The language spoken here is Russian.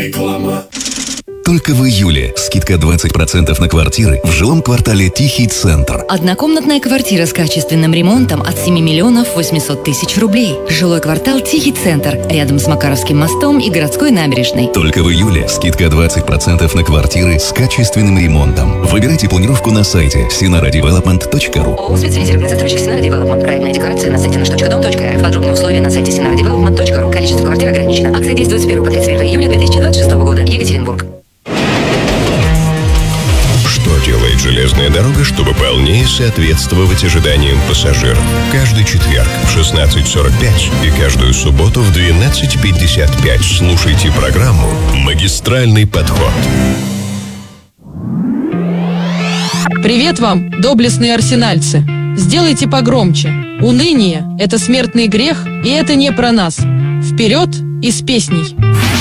Реклама. Только в июле скидка 20% на квартиры в жилом квартале «Тихий центр». Однокомнатная квартира с качественным ремонтом от 7 миллионов 800 тысяч рублей. Жилой квартал «Тихий центр» рядом с Макаровским мостом и городской набережной. Только в июле скидка 20% на квартиры с качественным ремонтом. Выбирайте планировку на сайте sinara-development.ru. ООО «Спецвизит» организация Sinara Development. Проектная декорация на сайте nаш.дом.рф. Подробные условия на сайте sinara-development.ru. Количество квартир ограничено. Акция действует с 1 по 31 июля 2026 года. Екатеринбург. Что делает железная дорога, чтобы полнее соответствовать ожиданиям пассажиров? Каждый четверг в 16:45 и каждую субботу в 12:55 слушайте программу «Магистральный подход». Привет вам, доблестные арсенальцы! Сделайте погромче. Уныние – это смертный грех, и это не про нас. Вперед и с песней!